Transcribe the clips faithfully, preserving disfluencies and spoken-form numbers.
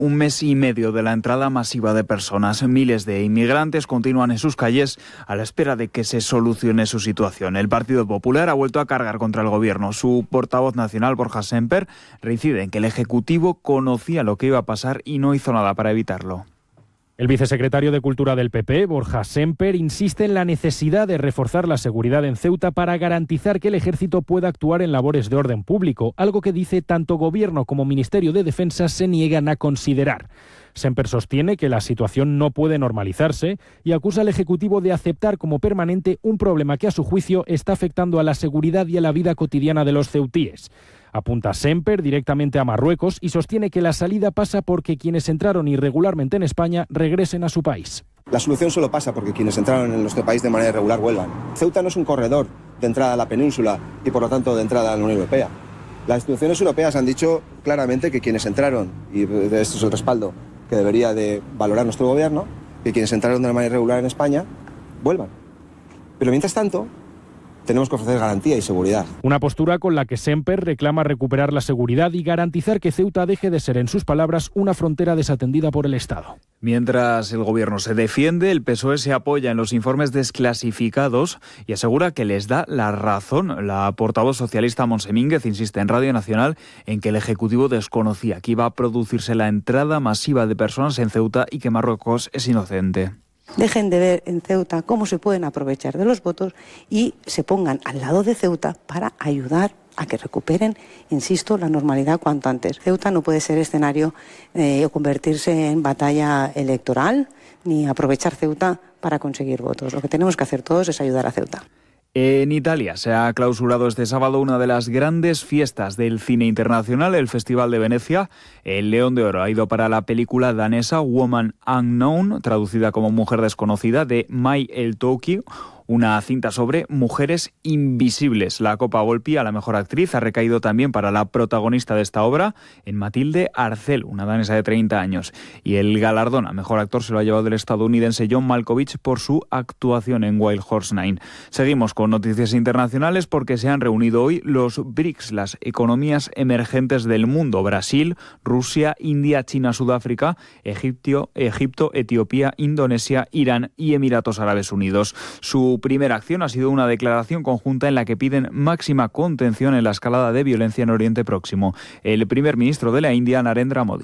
un mes y medio de la entrada masiva de personas. Miles de inmigrantes continúan en sus calles a la espera de que se solucione su situación. El Partido Popular ha vuelto a cargar contra el gobierno. Su portavoz nacional, Borja Sémper, reincide en que el Ejecutivo conocía lo que iba a pasar y no hizo nada para evitarlo. El vicesecretario de Cultura del P P, Borja Sémper, insiste en la necesidad de reforzar la seguridad en Ceuta para garantizar que el Ejército pueda actuar en labores de orden público, algo que dice tanto Gobierno como Ministerio de Defensa se niegan a considerar. Sémper sostiene que la situación no puede normalizarse y acusa al Ejecutivo de aceptar como permanente un problema que a su juicio está afectando a la seguridad y a la vida cotidiana de los ceutíes. Apunta Sémper directamente a Marruecos y sostiene que la salida pasa porque quienes entraron irregularmente en España regresen a su país. La solución solo pasa porque quienes entraron en nuestro país de manera irregular vuelvan. Ceuta no es un corredor de entrada a la península y por lo tanto de entrada a la Unión Europea. Las instituciones europeas han dicho claramente que quienes entraron, y esto es el respaldo que debería de valorar nuestro gobierno, que quienes entraron de manera irregular en España vuelvan. Pero mientras tanto, tenemos que ofrecer garantía y seguridad. Una postura con la que Sémper reclama recuperar la seguridad y garantizar que Ceuta deje de ser, en sus palabras, una frontera desatendida por el Estado. Mientras el Gobierno se defiende, el P S O E se apoya en los informes desclasificados y asegura que les da la razón. La portavoz socialista Montse Mínguez insiste en Radio Nacional en que el Ejecutivo desconocía que iba a producirse la entrada masiva de personas en Ceuta y que Marruecos es inocente. Dejen de ver en Ceuta cómo se pueden aprovechar de los votos y se pongan al lado de Ceuta para ayudar a que recuperen, insisto, la normalidad cuanto antes. Ceuta no puede ser escenario eh, o convertirse en batalla electoral, ni aprovechar Ceuta para conseguir votos. Lo que tenemos que hacer todos es ayudar a Ceuta. En Italia se ha clausurado este sábado una de las grandes fiestas del cine internacional, el Festival de Venecia. El León de Oro ha ido para la película danesa Woman Unknown, traducida como Mujer Desconocida, de Mai El-Touki, una cinta sobre mujeres invisibles. La Copa Volpi a la mejor actriz ha recaído también para la protagonista de esta obra, en Matilde Arcel, una danesa de treinta años. Y el galardón a mejor actor se lo ha llevado el estadounidense John Malkovich por su actuación en Wild Horse nueve. Seguimos con noticias internacionales porque se han reunido hoy los B R I C S, las economías emergentes del mundo: Brasil, Rusia, India, China, Sudáfrica, Egipto, Egipto, Etiopía, Indonesia, Irán y Emiratos Árabes Unidos. Su primera acción ha sido una declaración conjunta en la que piden máxima contención en la escalada de violencia en Oriente Próximo. El primer ministro de la India, Narendra Modi.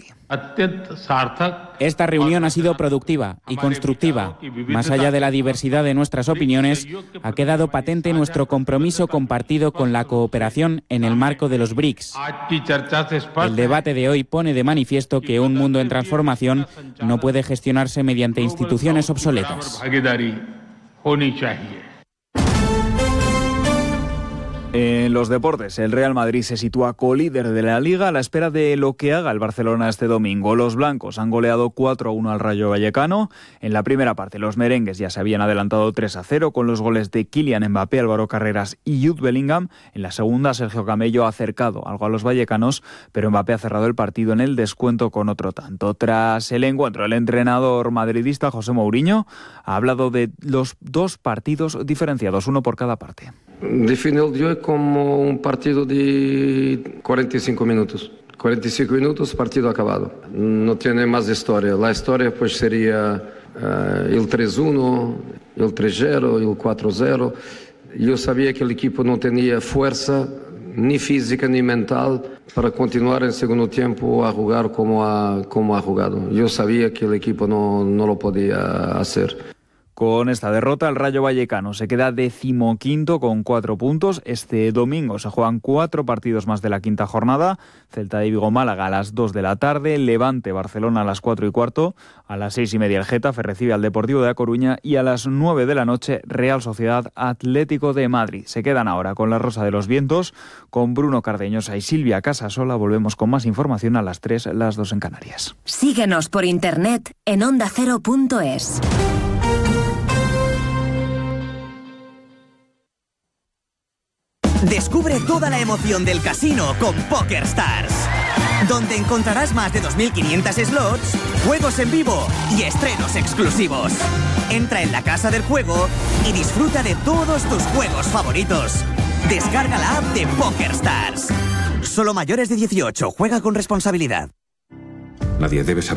Esta reunión ha sido productiva y constructiva. Más allá de la diversidad de nuestras opiniones, ha quedado patente nuestro compromiso compartido con la cooperación en el marco de los B R I C S. El debate de hoy pone de manifiesto que un mundo en transformación no puede gestionarse mediante instituciones obsoletas. En los deportes, el Real Madrid se sitúa colíder de la Liga a la espera de lo que haga el Barcelona este domingo. Los blancos han goleado cuatro a uno al Rayo Vallecano. En la primera parte, los merengues ya se habían adelantado tres a cero con los goles de Kylian Mbappé, Álvaro Carreras y Jude Bellingham. En la segunda, Sergio Camello ha acercado algo a los vallecanos, pero Mbappé ha cerrado el partido en el descuento con otro tanto. Tras el encuentro, el entrenador madridista José Mourinho ha hablado de los dos partidos diferenciados, uno por cada parte. Define el de hoy como un partido de cuarenta y cinco minutos. cuarenta y cinco minutos, partido acabado. No tiene más historia. La historia pues sería uh, el tres uno, el tres cero, el cuatro cero. Yo sabía que el equipo no tenía fuerza, ni física ni mental, para continuar en segundo tiempo a jugar como ha, como ha jugado. Yo sabía que el equipo no, no lo podía hacer. Con esta derrota, el Rayo Vallecano se queda decimoquinto con cuatro puntos. Este domingo se juegan cuatro partidos más de la quinta jornada. Celta de Vigo Málaga a las dos de la tarde, Levante Barcelona a las cuatro y cuarto, a las seis y media el Getafe recibe al Deportivo de A Coruña y a las nueve de la noche Real Sociedad Atlético de Madrid. Se quedan ahora con la Rosa de los Vientos, con Bruno Cardeñosa y Silvia Casasola. Volvemos con más información a las tres, las dos en Canarias. Síguenos por internet en onda cero punto es. Descubre toda la emoción del casino con PokerStars, donde encontrarás más de dos mil quinientos slots, juegos en vivo y estrenos exclusivos. Entra en la casa del juego y disfruta de todos tus juegos favoritos. Descarga la app de PokerStars. Solo mayores de dieciocho, juega con responsabilidad. Nadie debe saber